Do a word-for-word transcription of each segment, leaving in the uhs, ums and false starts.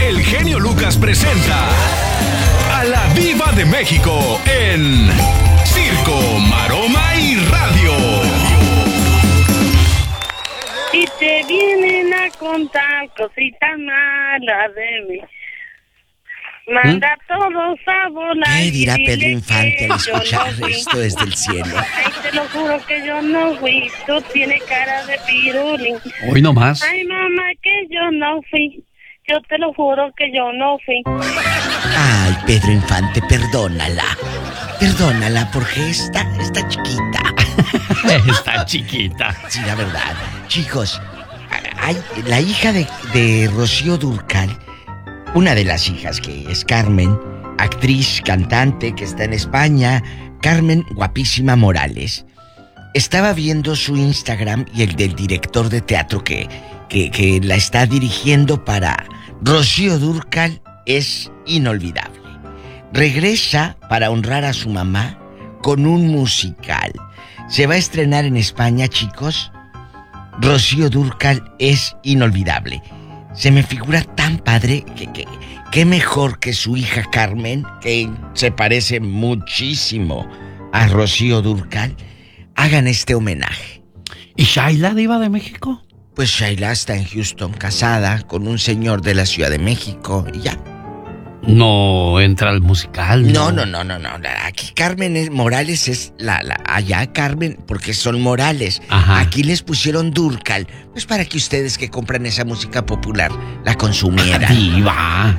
el genio Lucas presenta a la Diva de México en Circo, Maroma y Radio. Y te vienen a contar cositas malas de mí. Manda ¿Mm? todos a volar. ¿Qué dirá Pedro Infante al escuchar no esto desde el cielo? Ay, te lo juro que yo no fui. Tú tienes cara de pirulín. Hoy no más. Ay, mamá, que yo no fui. Yo te lo juro que yo no fui. Ay, Pedro Infante, perdónala. Perdónala porque está, está chiquita. Está chiquita. Sí, la verdad. Chicos, hay, la hija de, de Rocío Dúrcal, una de las hijas que es Carmen, actriz, cantante que está en España, Carmen Guapísima Morales. Estaba viendo su Instagram y el del director de teatro que, que, que la está dirigiendo para Rocío Dúrcal es inolvidable. Regresa para honrar a su mamá con un musical. Se va a estrenar en España, chicos. Rocío Dúrcal es inolvidable. Se me figura tan padre que, que, que mejor que su hija Carmen, que se parece muchísimo a Rocío Dúrcal, hagan este homenaje. ¿Y Shaila, Diva de México? Pues Shaila está en Houston, casada con un señor de la Ciudad de México y ya. No entra al musical. No, no, no, no, no. no. Aquí Carmen es, Morales es la, la... Allá Carmen, porque son Morales. Ajá. Aquí les pusieron Dúrcal, pues para que ustedes que compran esa música popular la consumieran. Diva.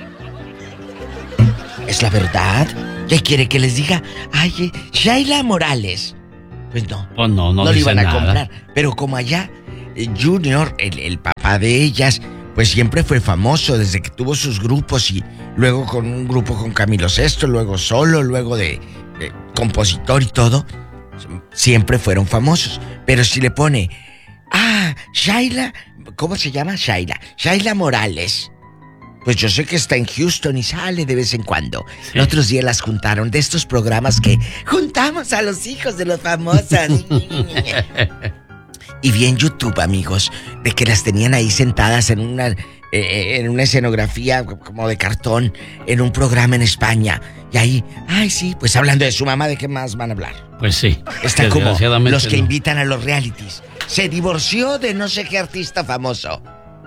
Es la verdad. ¿Qué quiere que les diga? Ay, eh, Shaila Morales. Pues no. Pues no, no, no le iban a nada. comprar. Pero como allá, eh, Junior, el, el papá de ellas, pues siempre fue famoso desde que tuvo sus grupos y luego con un grupo con Camilo Sesto, luego solo, luego de, de compositor y todo. Siempre fueron famosos. Pero si le pone, ah, Shaila, ¿cómo se llama? Shaila. Shaila Morales. Pues yo sé que está en Houston y sale de vez en cuando. Sí. Los otros días las juntaron de estos programas que juntamos a los hijos de los famosos. Y vi en YouTube, amigos, de que las tenían ahí sentadas en una, eh, en una escenografía como de cartón, en un programa en España. Y ahí, ay sí, pues hablando de su mamá, ¿de qué más van a hablar? Pues sí. Está como los que no. invitan a los realities. Se divorció de no sé qué artista famoso.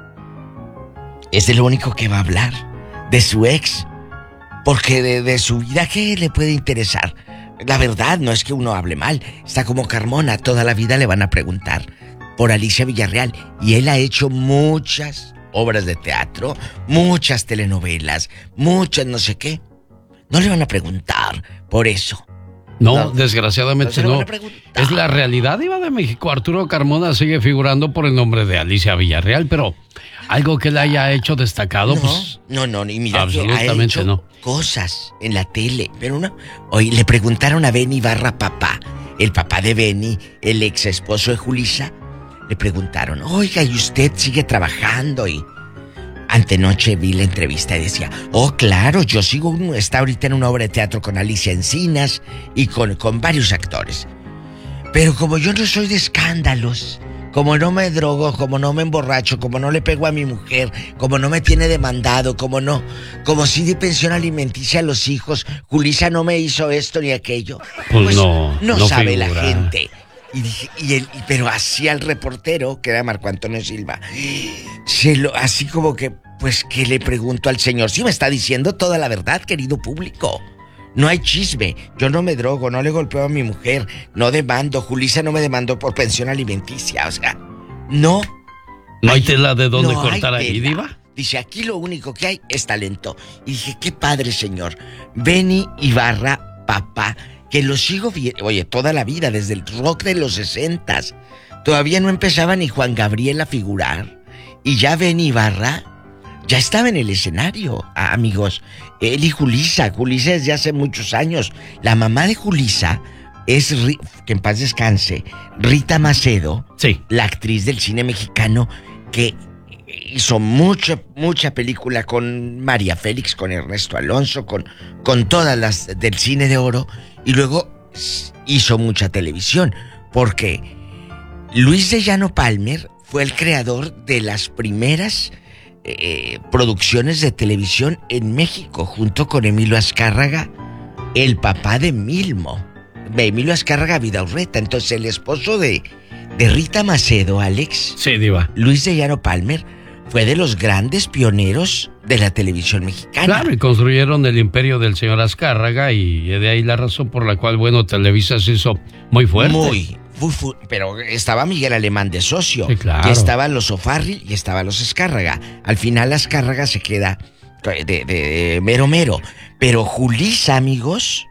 Es de lo único que va a hablar, de su ex. Porque de, de su vida, ¿qué le puede interesar? La verdad, no es que uno hable mal. Está como Carmona, toda la vida le van a preguntar por Alicia Villarreal. Y él ha hecho muchas obras de teatro, muchas telenovelas, muchas no sé qué. No le van a preguntar por eso. No, no desgraciadamente no. no. Es la realidad, Diva de México. Arturo Carmona sigue figurando por el nombre de Alicia Villarreal, pero algo que le haya hecho destacado, no, pues... No, no, y mira absolutamente que ha hecho no. cosas en la tele, pero no. Hoy le preguntaron a Benny Barra papá, el papá de Benny, el ex esposo de Julissa, le preguntaron, oiga, ¿y usted sigue trabajando? Y antenoche vi la entrevista y decía, oh, claro, yo sigo, está ahorita en una obra de teatro con Alicia Encinas y con, con varios actores. Pero como yo no soy de escándalos, como no me drogo, como no me emborracho, como no le pego a mi mujer, como no me tiene demandado, como no, como sí de pensión alimenticia a los hijos, Julissa no me hizo esto ni aquello. Pues, pues no, no, no sabe figura. La gente. Y dije, y él, pero así al reportero, que era Marco Antonio Silva, se lo, así como que, pues, ¿qué le pregunto al señor? Sí me está diciendo toda la verdad, querido público. No hay chisme, yo no me drogo, no le golpeo a mi mujer, no demando, Julissa no me demandó por pensión alimenticia, o sea, no. ¿No hay tela de dónde no cortar ahí, Diva? Dice, aquí lo único que hay es talento. Y dije, qué padre, señor. Benny Ibarra, papá, que lo sigo viendo, oye, toda la vida, desde el rock de los sesentas. Todavía no empezaba ni Juan Gabriel a figurar. Y ya Benny Ibarra ya estaba en el escenario, ah, amigos. Él y Julissa, Julissa desde hace muchos años. La mamá de Julissa es, que en paz descanse, Rita Macedo, sí, la actriz del cine mexicano que hizo mucha, mucha película con María Félix, con Ernesto Alonso, con, con todas las del cine de oro, y luego hizo mucha televisión, porque Luis de Llano Palmer fue el creador de las primeras eh, producciones de televisión en México, junto con Emilio Azcárraga, el papá de Milmo, de Emilio Azcárraga Vidaurreta. Entonces, el esposo de, de Rita Macedo, Alex. Sí, diva. Luis de Llano Palmer fue de los grandes pioneros de la televisión mexicana. Claro, y construyeron el imperio del señor Azcárraga, y de ahí la razón por la cual, bueno, Televisa se hizo muy fuerte. Muy, muy fu- pero estaba Miguel Alemán de socio. Sí, claro. Y estaba los O'Farrill y estaba los Azcárraga. Al final Azcárraga se queda de, de, de mero mero. Pero Julissa, amigos,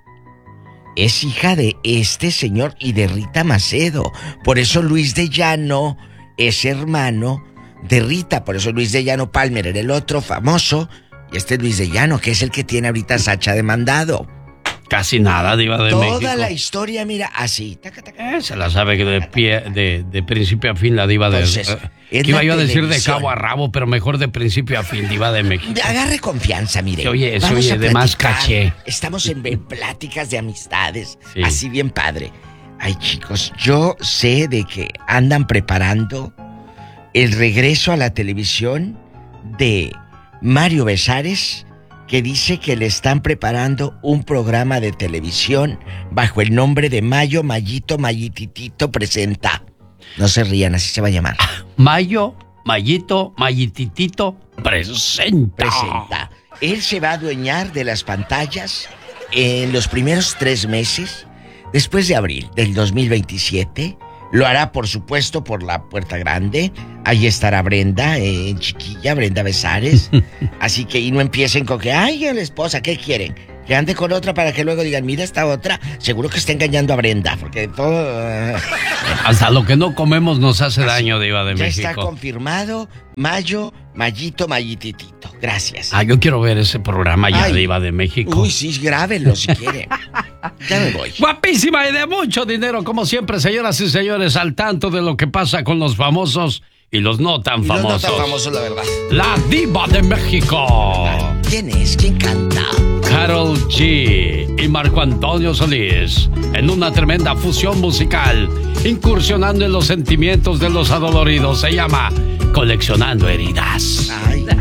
es hija de este señor y de Rita Macedo. Por eso Luis de Llano es hermano de Rita. Por eso Luis de Llano Palmer era el otro famoso. Y este es Luis de Llano, que es el que tiene ahorita a Sacha demandado. Casi nada, diva de Toda México. Toda la historia, mira, así. Taca, taca. Eh, se la sabe que de pie, de, de principio a fin la diva de... Entonces, eh, iba yo a decir de cabo a rabo, pero mejor de principio a fin, diva de México. Agarre confianza, mire. Se oye, se Vamos oye a de más platicar. caché. Estamos en, en pláticas de amistades, Sí. así bien padre. Ay, chicos, yo sé de que andan preparando el regreso a la televisión de Mario Besares, que dice que le están preparando un programa de televisión bajo el nombre de Mayo, Mayito, Mayititito presenta. No se rían, así se va a llamar. Mayo, Mayito, Mayititito presenta. Presenta. Él se va a adueñar de las pantallas en los primeros tres meses, después de abril del dos mil veintisiete. Lo hará, por supuesto, por la puerta grande. Ahí estará Brenda, eh, en chiquilla, Brenda Besares. Así que, y no empiecen con que, ay, la esposa, ¿qué quieren? Que ande con otra para que luego digan, mira esta otra, seguro que está engañando a Brenda, porque todo... Uh... Hasta lo que no comemos nos hace Así, daño, diva de ya México. está confirmado, Mayo, Mayito, Mayititito. Gracias. Ah, yo quiero ver ese programa ya, Ay. diva de México. Uy, sí, grábenlo si quieren. Ya me voy. Guapísima y de mucho dinero, como siempre, señoras y señores, al tanto de lo que pasa con los famosos y los no tan Y famosos. No tan famosos, la verdad. La diva de México. ¿Quién es? ¿Quién canta? Karol G y Marco Antonio Solís, en una tremenda fusión musical, incursionando en los sentimientos de los adoloridos. Se llama Coleccionando Heridas. Ay.